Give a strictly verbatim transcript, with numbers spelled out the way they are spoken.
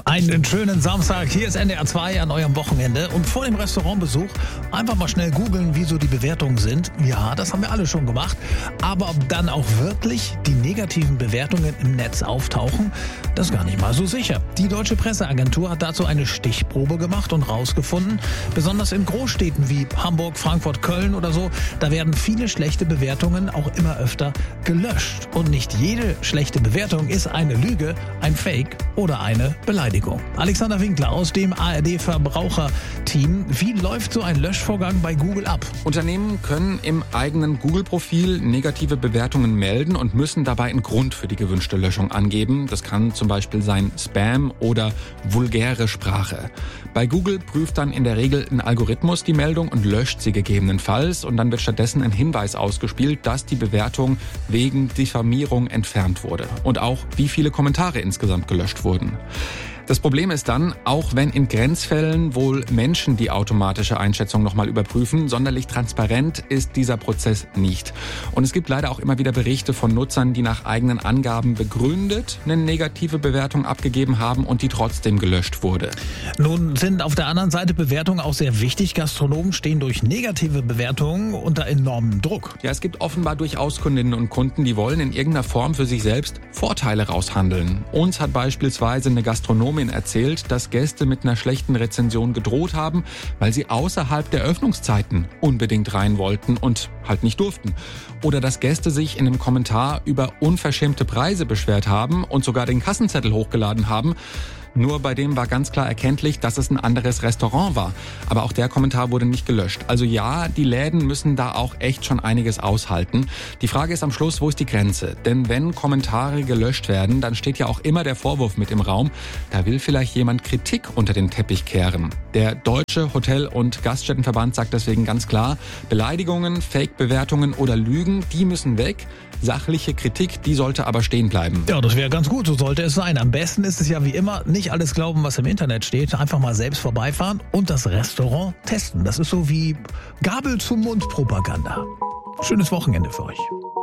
Einen schönen Samstag, hier ist N D R zwei an eurem Wochenende und vor dem Restaurantbesuch einfach mal schnell googeln, wie so die Bewertungen sind. Ja, das haben wir alle schon gemacht, aber ob dann auch wirklich die negativen Bewertungen im Netz auftauchen, das ist gar nicht mal so sicher. Die Deutsche Presseagentur hat dazu eine Stichprobe gemacht und rausgefunden, besonders in Großstädten wie Hamburg, Frankfurt, Köln oder so, da werden viele schlechte Bewertungen auch immer öfter gelöscht. Und nicht jede schlechte Bewertung ist eine Lüge, ein Fake oder eine Beleidigung. Alexander Winkler aus dem A R D-Verbraucherteam. Wie läuft so ein Löschvorgang bei Google ab? Unternehmen können im eigenen Google-Profil negative Bewertungen melden und müssen dabei einen Grund für die gewünschte Löschung angeben. Das kann zum Beispiel sein Spam oder vulgäre Sprache. Bei Google prüft dann in der Regel ein Algorithmus die Meldung und löscht sie gegebenenfalls. Und dann wird stattdessen ein Hinweis ausgespielt, dass die Bewertung wegen Diffamierung entfernt wurde. Und auch, wie viele Kommentare insgesamt gelöscht wurden. Das Problem ist dann, auch wenn in Grenzfällen wohl Menschen die automatische Einschätzung nochmal überprüfen, sonderlich transparent ist dieser Prozess nicht. Und es gibt leider auch immer wieder Berichte von Nutzern, die nach eigenen Angaben begründet eine negative Bewertung abgegeben haben und die trotzdem gelöscht wurde. Nun sind auf der anderen Seite Bewertungen auch sehr wichtig. Gastronomen stehen durch negative Bewertungen unter enormem Druck. Ja, es gibt offenbar durchaus Kundinnen und Kunden, die wollen in irgendeiner Form für sich selbst Vorteile raushandeln. Uns hat beispielsweise eine Gastronomin erzählt, dass Gäste mit einer schlechten Rezension gedroht haben, weil sie außerhalb der Öffnungszeiten unbedingt rein wollten und halt nicht durften. Oder dass Gäste sich in einem Kommentar über unverschämte Preise beschwert haben und sogar den Kassenzettel hochgeladen haben. Nur bei dem war ganz klar erkenntlich, dass es ein anderes Restaurant war. Aber auch der Kommentar wurde nicht gelöscht. Also ja, die Läden müssen da auch echt schon einiges aushalten. Die Frage ist am Schluss, wo ist die Grenze? Denn wenn Kommentare gelöscht werden, dann steht ja auch immer der Vorwurf mit im Raum, da will vielleicht jemand Kritik unter den Teppich kehren. Der Deutsche Hotel- und Gaststättenverband sagt deswegen ganz klar, Beleidigungen, Fake-Bewertungen oder Lügen, die müssen weg. Sachliche Kritik, die sollte aber stehen bleiben. Ja, das wäre ganz gut, so sollte es sein. Am besten ist es ja wie immer, nicht alles glauben, was im Internet steht. Einfach mal selbst vorbeifahren und das Restaurant testen. Das ist so wie Gabel zum Mund Propaganda. Schönes Wochenende für euch.